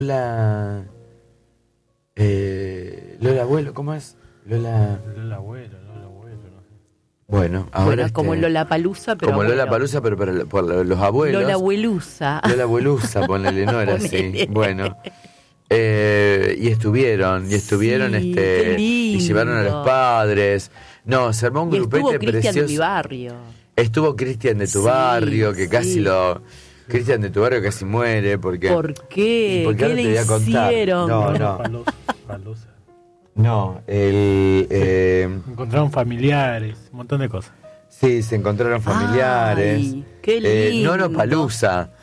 Lola... Lola Abuelo, ¿cómo es? Lola Abuelo, no sé. Bueno, ahora como Lollapalooza, pero como abuelo. Lollapalooza, pero por los abuelos. Lola Abuelusa. Lola Abuelusa, ponele, no era así. Bueno. Y estuvieron, Sí, qué y llevaron a los padres. No, se armó un grupete precioso. Estuvo Cristian de tu barrio, que casi Cristian de tu barrio casi muere porque... ¿Por qué? Porque ¿Qué le hicieron? No, encontraron familiares, un montón de cosas. Sí, se encontraron familiares. Ay, qué lindo. Nonopalooza.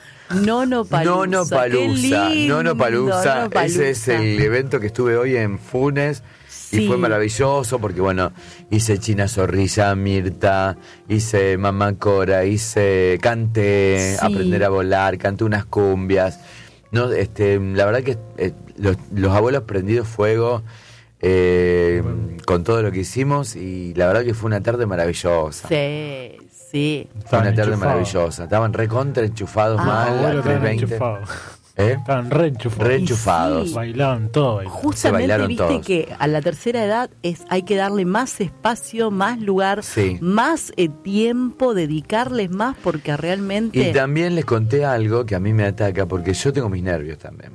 Ese es el evento que estuve hoy en Funes. Y fue maravilloso porque, bueno, hice China Zorrilla, Mirta, hice Mamá Cora, canté Aprender a Volar, canté unas cumbias. No, la verdad que los abuelos prendidos fuego con todo lo que hicimos y la verdad que fue una tarde maravillosa. Sí. Fue una tarde maravillosa. Estaban recontra enchufados mal a 3:20. Estaban reenchufados. Sí. Bailaban todo. Justamente viste todos. que a la tercera edad hay que darle más espacio, más lugar, más tiempo, dedicarles más porque realmente... Y también les conté algo que a mí me ataca porque yo tengo mis nervios también.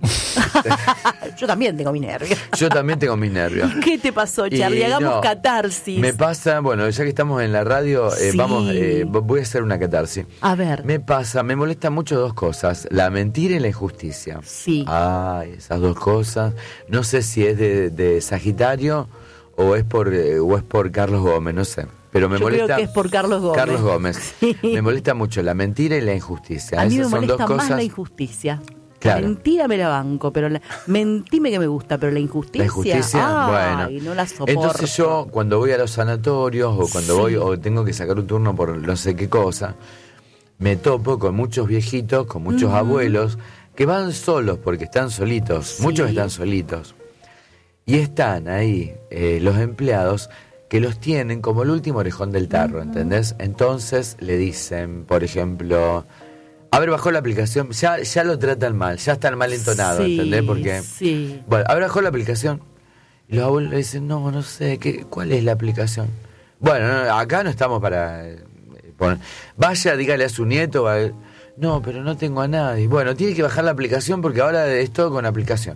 Yo también tengo mis nervios. Yo también tengo mis nervios. ¿Qué te pasó, Charlie? Hagamos catarsis. Me pasa, bueno, ya que estamos en la radio, voy a hacer una catarsis. A ver. Me molesta mucho dos cosas, la mentira y la injusticia. Sí. Esas dos cosas. No sé si es de Sagitario o es por Carlos Gómez, no sé. Pero me molesta. Creo que es por Carlos Gómez. Carlos Gómez. Sí. Me molesta mucho la mentira y la injusticia. A mí Esas me molesta son dos más cosas. la injusticia. Claro. La mentira me la banco, pero mentime que me gusta, pero la injusticia, bueno, no la soporto. Entonces yo cuando voy a los sanatorios o cuando voy o tengo que sacar un turno por no sé qué cosa, me topo con muchos viejitos, con muchos abuelos que van solos porque están solitos, muchos están solitos. Y están ahí los empleados que los tienen como el último orejón del tarro, ¿entendés? Entonces le dicen, por ejemplo... A ver, bajó la aplicación, ya lo tratan mal, ya están mal entonados, ¿entendés? Porque, bueno, a ver, bajó la aplicación. Y los abuelos le dicen, no sé, ¿cuál es la aplicación? Bueno, acá no estamos para poner. Vaya, dígale a su nieto, no, pero no tengo a nadie. Bueno, tiene que bajar la aplicación porque ahora es todo con aplicación.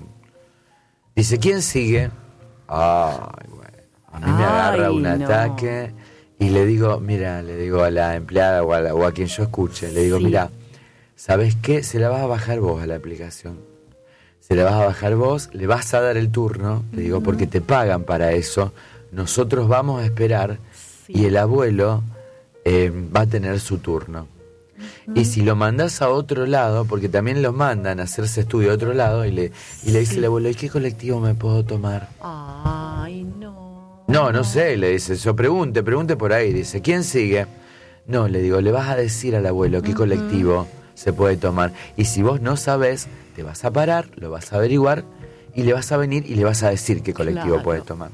Dice, ¿quién sigue? Ay, bueno, a mí me agarra un ataque y le digo a la empleada o a quien yo escuche, le digo, mira, ¿sabes qué? Se la vas a bajar vos a la aplicación. Se la vas a bajar vos, le vas a dar el turno, le digo, porque te pagan para eso. Nosotros vamos a esperar y el abuelo va a tener su turno. Y si lo mandás a otro lado, porque también los mandan a hacerse estudio a otro lado, y le dice el abuelo, ¿y qué colectivo me puedo tomar? Ay, no. No sé, le dice, yo pregunte por ahí. Dice, ¿quién sigue? No, le digo, le vas a decir al abuelo qué colectivo se puede tomar. Y si vos no sabés, te vas a parar, lo vas a averiguar y le vas a venir y le vas a decir qué colectivo puede tomar.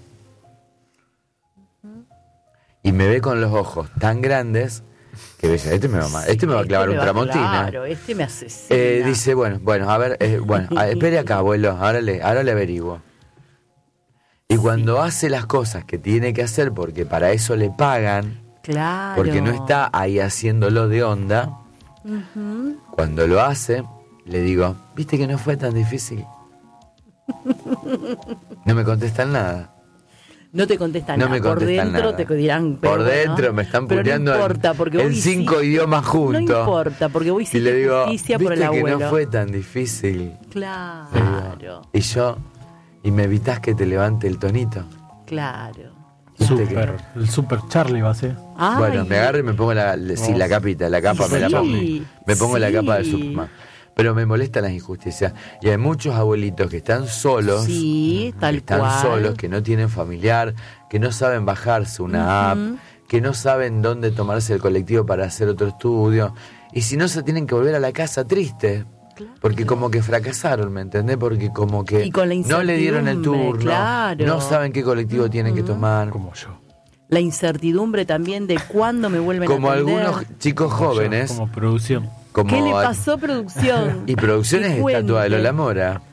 Y me ve con los ojos tan grandes que dice, este me va a clavar un tramontina. Claro, este me asesina. Dice, bueno, a ver, espere acá, abuelo, ahora le averiguo. Y cuando hace las cosas que tiene que hacer, porque para eso le pagan, porque no está ahí haciéndolo de onda, cuando lo hace, le digo, ¿viste que no fue tan difícil? No me contestan nada. No te contestan nada. Por dentro nada. Te dirán... Por dentro me están puteando en 5 idiomas juntos. No importa, porque vos hiciste y le digo, justicia por el abuelo. ¿viste que no fue tan difícil? Claro. Y me evitás que te levante el tonito. Claro. El super Charlie va a ser. Bueno, me agarro y me pongo la capita, la capa, me la pongo. Me pongo la capa de Superman. Pero me molestan las injusticias. Y hay muchos abuelitos que están solos. Sí, tal cual. Están solos, que no tienen familiar, que no saben bajarse una app, que no saben dónde tomarse el colectivo para hacer otro estudio. Y si no, se tienen que volver a la casa tristes. Claro. Porque como que fracasaron, ¿me entendés? Porque como que no le dieron el turno, no saben qué colectivo tienen que tomar. Como yo. La incertidumbre también de cuándo me vuelven como a atender. Algunos chicos jóvenes. Como producción. ¿Qué le pasó, producción? Y producción es estatua de Lola Mora.